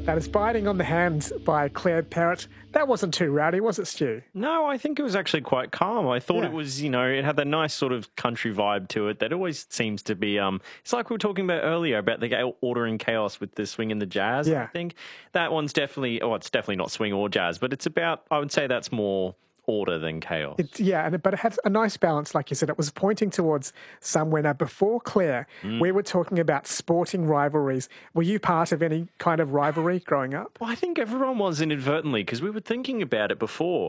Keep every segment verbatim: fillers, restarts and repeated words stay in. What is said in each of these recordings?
That is Biting on the Hand by Claire Perrott. That wasn't too rowdy, was it, Stu? No, I think it was actually quite calm. I thought Yeah. it was, you know, it had that nice sort of country vibe to it that always seems to be, um, it's like we were talking about earlier about the ga- order and chaos with the swing and the jazz. Yeah. I think that one's definitely, oh, it's definitely not swing or jazz, but it's about, I would say that's more order than chaos. It, yeah, and, but it had a nice balance, like you said. It was pointing towards somewhere. Now, before Claire, Mm. we were talking about sporting rivalries. Were you part of any kind of rivalry growing up? Well, I think everyone was inadvertently because we were thinking about it before.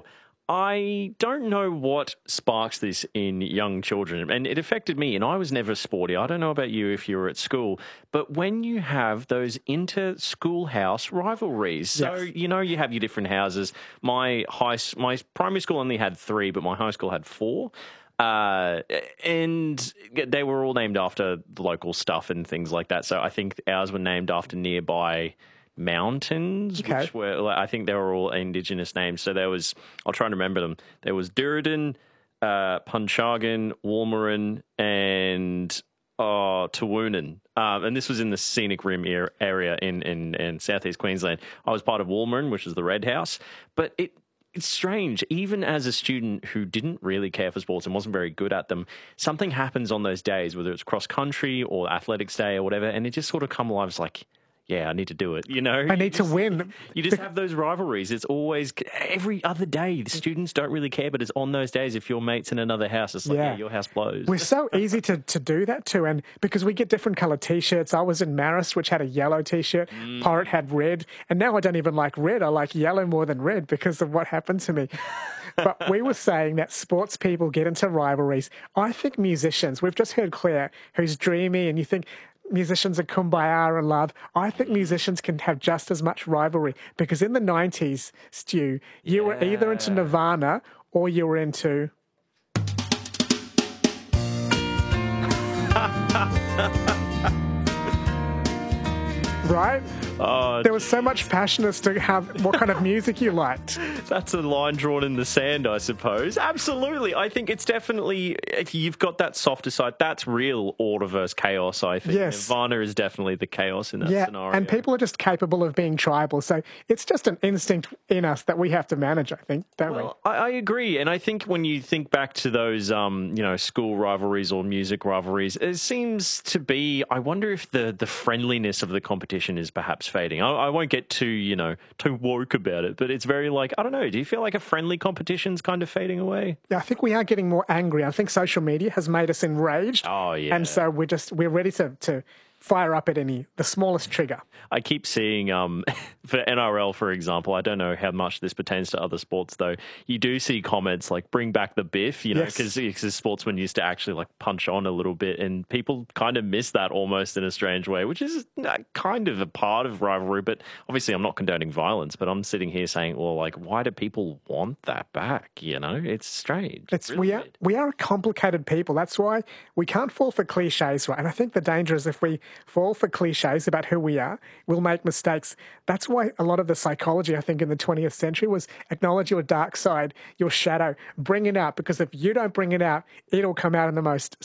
I don't know what sparks this in young children, and it affected me, and I was never sporty. I don't know about you if you were at school, but when you have those inter-schoolhouse rivalries, so, Yes. you know, you have your different houses. My high, my primary school only had three, but my high school had four. Uh, and they were all named after the local stuff and things like that. So I think ours were named after nearby mountains, Okay. which were, like, I think they were all Indigenous names. So there was, I'll try and remember them. There was Duridan, uh, Punchagan, Walmeran, and uh, Tawunan. Um, and this was in the Scenic Rim er- area in, in, in southeast Queensland. I was part of Walmeran, which is the Red House. But it it's strange, even as a student who didn't really care for sports and wasn't very good at them, something happens on those days, whether it's cross country or athletics day or whatever, and it just sort of come alive. It's like, yeah, I need to do it, you know? I need to win. You just have those rivalries. It's always every other day. The students don't really care, but it's on those days. If your mate's in another house, it's like, yeah, Yeah. your house blows. We're so easy to, to do that too. And because we get different coloured T-shirts. I was in Marist, which had a yellow T-shirt. Mm. Pirate had red. And now I don't even like red. I like yellow more than red because of what happened to me. But we were saying that sports people get into rivalries. I think musicians, we've just heard Claire, who's dreamy, and you think musicians are kumbaya and love. I think musicians can have just as much rivalry because in the nineties, Stu, you were either into Yeah. Nirvana or you were into... Right? Oh, There was so much passion as to how, what kind of music you liked. that's a line drawn in the sand, I suppose. Absolutely. I think it's definitely, if you've got that softer side, that's real order versus chaos, I think. Yes. Nirvana is definitely the chaos in that Yeah, scenario. and people are just capable of being tribal. So it's just an instinct in us that we have to manage, I think, don't Well, I, I agree, and I think when you think back to those, um, you know, school rivalries or music rivalries, it seems to be. I wonder if the the friendliness of the competition is perhaps fading. I, I won't get too, you know, too woke about it, but it's very like, I don't know. Do you feel like a friendly competition's kind of fading away? we? I think we are getting more angry. I think social media has made us enraged. Oh, yeah. And so we're just, we're ready to, to fire up at any, the smallest trigger. I keep seeing, um, for N R L, for example, I don't know how much this pertains to other sports, though. You do see comments like, bring back the biff, you know, Yes. because sportsmen used to actually like punch on a little bit, and people kind of miss that almost in a strange way, which is uh, kind of a part of rivalry. But obviously, I'm not condoning violence, but I'm sitting here saying, well, like, why do people want that back? You know, it's strange. It's, really we, are, weird. we are a complicated people. That's why we can't fall for cliches, right? And I think the danger is if we fall for cliches about who we are, we'll make mistakes. That's why a lot of the psychology, I think, in the twentieth century was acknowledge your dark side, your shadow, bring it out, because if you don't bring it out, it'll come out in the most